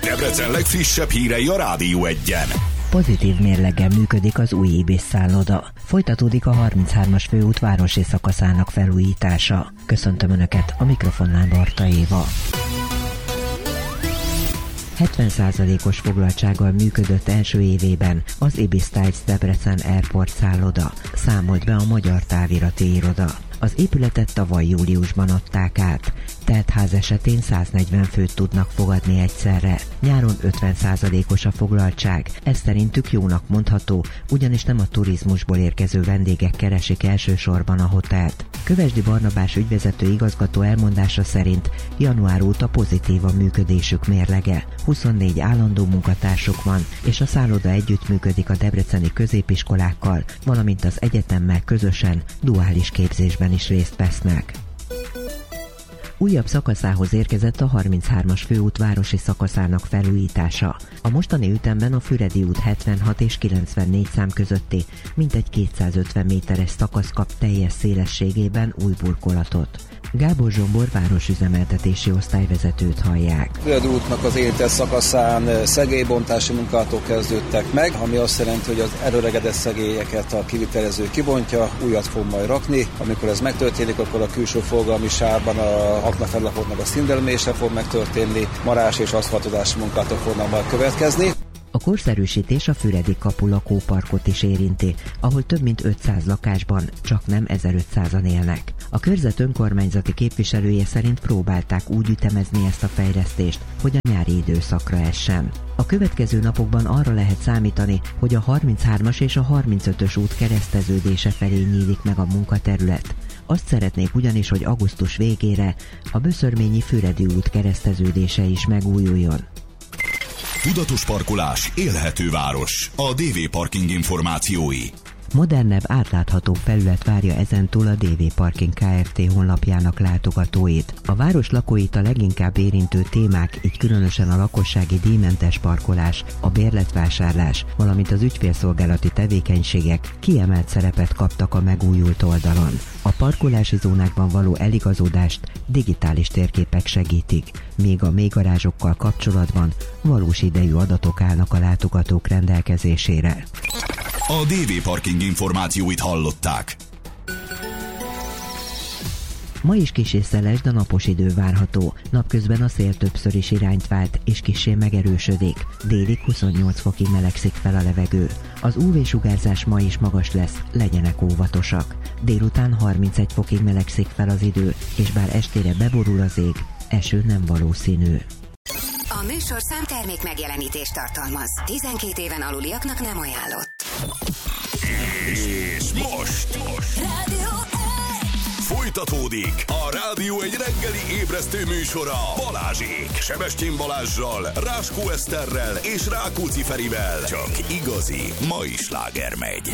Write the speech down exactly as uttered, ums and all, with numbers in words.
Debrecen legfrissebb hírei a Rádió Egyen. Pozitív mérleggel működik az új Ibis szálloda. Folytatódik a harminchármas főút városi szakaszának felújítása. Köszöntöm Önöket, a mikrofonnál Barta Éva. hetven százalékos foglaltsággal működött első évében az Ibis Styles Debrecen Airport szálloda, számolt be a Magyar Távirati Iroda. Az épületet tavaly júliusban adták át. Teltház esetén száznegyven főt tudnak fogadni egyszerre. Nyáron ötven százalékos a foglaltság. Ez szerintük jónak mondható, ugyanis nem a turizmusból érkező vendégek keresik elsősorban a hotelt. Kövesdi Barnabás ügyvezető igazgató elmondása szerint január óta pozitív a működésük mérlege. huszonnégy állandó munkatársuk van, és a szálloda együttműködik a debreceni középiskolákkal, valamint az egyetemmel közösen duális képzésben is részt vesznek. Újabb szakaszához érkezett a harminchármas főút városi szakaszának felújítása. A mostani ütemben a Füredi út hetvenhat és kilencvennégy szám közötti mintegy kétszázötven méteres szakasz kap teljes szélességében új burkolatot. Gábor Zsombor városüzemeltetési osztályvezetőt hallják. A Füredi útnak az érintett szakaszán szegélybontási munkálatok kezdődtek meg, ami azt jelenti, hogy az előregedett szegélyeket a kivitelező kibontja, újat fog majd rakni. Amikor ez megtörténik, akkor a külső forgalmi sávban a aknafellepotnak a színdelmése fog megtörténni, marás és aszfaltozási munkálatok fognak majd következni. A korszerűsítés a Füredi kapu lakóparkot is érinti, ahol több mint ötszáz lakásban csak nem ezerötszázan élnek. A körzet önkormányzati képviselője szerint próbálták úgy ütemezni ezt a fejlesztést, hogy a nyári időszakra essen. A következő napokban arra lehet számítani, hogy a harminchármas és a harmincötös út kereszteződése felé nyílik meg a munkaterület. Azt szeretnék ugyanis, hogy augusztus végére a Böszörményi Füredi út kereszteződése is megújuljon. Tudatos parkolás, élhető város. A dé vé Parking információi. Modernebb, átlátható felület várja ezentúl a dé vé Parking Kft. Honlapjának látogatóit. A város lakóit a leginkább érintő témák, így különösen a lakossági díjmentes parkolás, a bérletvásárlás, valamint az ügyfélszolgálati tevékenységek kiemelt szerepet kaptak a megújult oldalon. A parkolási zónákban való eligazódást digitális térképek segítik, míg a mélygarázsokkal kapcsolatban valós idejű adatok állnak a látogatók rendelkezésére. A dé vé Parking információit hallották. Ma is kissé szeles, de napos idő várható. Napközben a szél többször is irányt vált, és kissé megerősödik. Délig huszonnyolc fokig melegszik fel a levegő. Az ú vé-sugárzás ma is magas lesz, legyenek óvatosak. Délután harmincegy fokig melegszik fel az idő, és bár estére beborul az ég, eső nem valószínű. A műsorszám termék megjelenítést tartalmaz. tizenkét éven aluliaknak nem ajánlott. És most, most. Rádió Folytatódik a Rádió egy reggeli ébresztő műsora Balázsék, Sebestyén Balázssal, Ráskó Eszterrel és Rákóczi Ferivel. Csak igazi mai sláger megy.